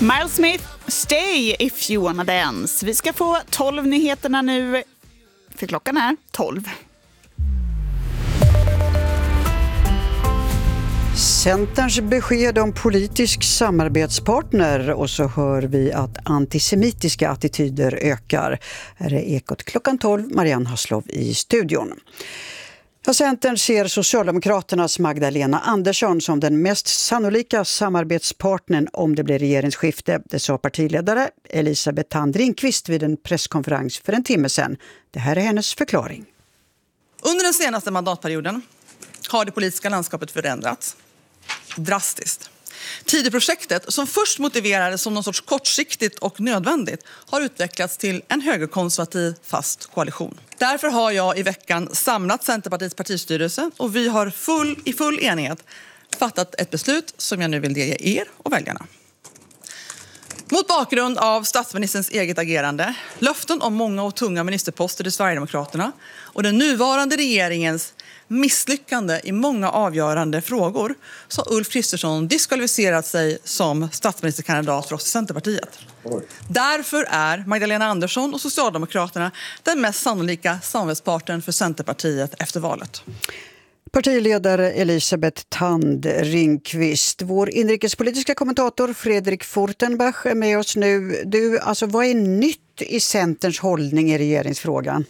Miles Smith, Stay if you wanna dance. Vi ska få 12 nyheterna nu, för klockan är 12. Centerns besked om politisk samarbetspartner, och så hör vi att antisemitiska attityder ökar. Här är Ekot klockan 12, Marianne Hasslov i studion. Centern ser Socialdemokraternas Magdalena Andersson som den mest sannolika samarbetspartnern om det blir regeringsskifte. Det sa partiledare Elisabeth Thand Ringqvist vid en presskonferens för en timme sedan. Det här är hennes förklaring. Under den senaste mandatperioden har det politiska landskapet förändrats drastiskt. Tidöprojektet, som först motiverades som någon sorts kortsiktigt och nödvändigt, har utvecklats till en högerkonservativ fast koalition. Därför har jag i veckan samlat Centerpartiets partistyrelse och vi har i full enighet fattat ett beslut som jag nu vill delge er och väljarna. Mot bakgrund av statsministerns eget agerande, löften om många och tunga ministerposter till Sverigedemokraterna och den nuvarande regeringens misslyckande i många avgörande frågor, så har Ulf Kristersson diskvalificerat sig som statsministerkandidat för oss i Centerpartiet. Därför är Magdalena Andersson och Socialdemokraterna den mest sannolika samarbetspartnern för Centerpartiet efter valet. Partiledare Elisabeth Thand Ringqvist. Vår inrikespolitiska kommentator Fredrik Furtenbach är med oss nu. Vad är nytt i Centerns hållning i regeringsfrågan?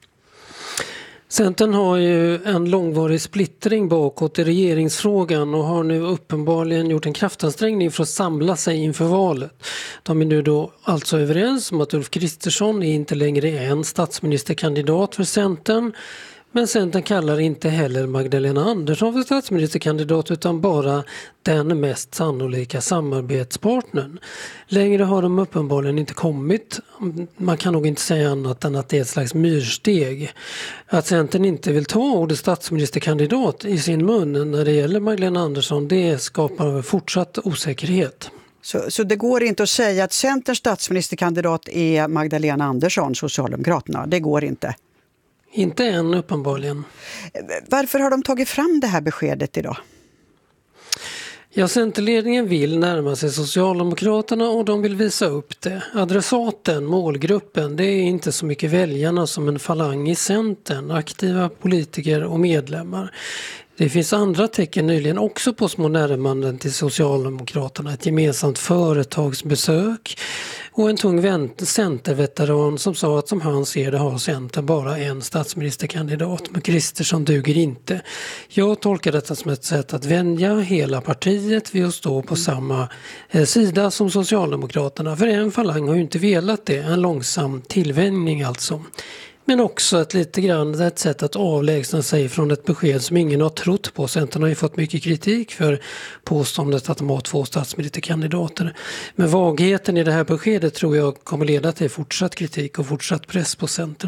Centern har ju en långvarig splittring bakåt i regeringsfrågan och har nu uppenbarligen gjort en kraftansträngning för att samla sig inför valet. De är nu då alltså överens om att Ulf Kristersson är inte längre en statsministerkandidat för Centern. Men Centern kallar inte heller Magdalena Andersson för statsministerkandidat utan bara den mest sannolika samarbetspartnern. Längre har de uppenbarligen inte kommit. Man kan nog inte säga annat än att det är ett slags myrsteg. Att Centern inte vill ta ordet statsministerkandidat i sin mun när det gäller Magdalena Andersson, det skapar fortsatt osäkerhet. Så det går inte att säga att Centerns statsministerkandidat är Magdalena Andersson, Socialdemokraterna. Det går inte. Inte än uppenbarligen. Varför har de tagit fram det här beskedet idag? Ja, Centerledningen vill närma sig Socialdemokraterna och de vill visa upp det. Adressaten, målgruppen, det är inte så mycket väljarna som en falang i Centern, aktiva politiker och medlemmar. Det finns andra tecken nyligen också på små närmanden till Socialdemokraterna. Ett gemensamt företagsbesök och en tung centerveteran som sa att som han ser det har Centern bara en statsministerkandidat. Men Kristersson duger inte. Jag tolkar detta som ett sätt att vänja hela partiet vid att stå på samma sida som Socialdemokraterna. För en falang har ju inte velat det. En långsam tillvänjning alltså. Men också ett sätt att avlägsna sig från ett besked som ingen har trott på. Centern har ju fått mycket kritik för påståendet att de har 2 statsministerkandidater. Men vagheten i det här beskedet tror jag kommer leda till fortsatt kritik och fortsatt press på Centern.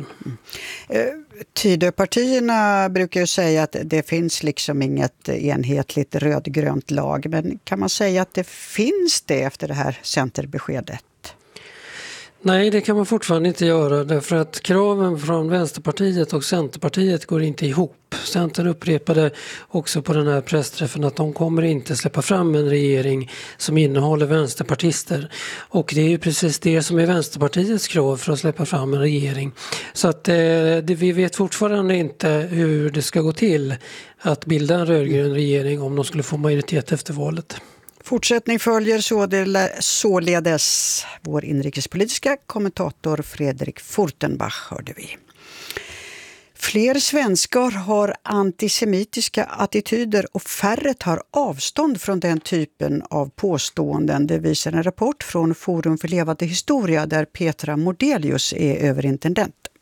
Tidöpartierna brukar ju säga att det finns liksom inget enhetligt rödgrönt lag. Men kan man säga att det finns det efter det här Centerbeskedet? Nej, det kan man fortfarande inte göra därför att kraven från Vänsterpartiet och Centerpartiet går inte ihop. Centern upprepade också på den här pressträffen att de kommer inte släppa fram en regering som innehåller vänsterpartister. Och det är ju precis det som är Vänsterpartiets krav för att släppa fram en regering. Så att vi vet fortfarande inte hur det ska gå till att bilda en rödgrön regering om de skulle få majoritet efter valet. Fortsättning följer således. Vår inrikespolitiska kommentator Fredrik Furtenbach hörde vi. Fler svenskar har antisemitiska attityder och färre tar avstånd från den typen av påståenden. Det visar en rapport från Forum för levande historia där Petra Mordelius är överintendent.